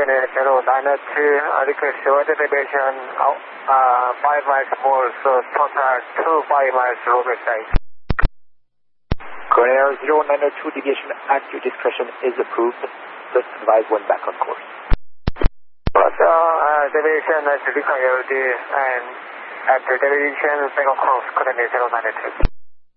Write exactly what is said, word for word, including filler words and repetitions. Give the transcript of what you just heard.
Korean zero nine two, uh, request weather deviation out, uh, five miles more, so total two five miles lower side. Korean Air zero nine two deviation at your discretion is approved. Just advise when back on course. So, uh, deviation is required and at the deviation back on course, Korean zero nine two.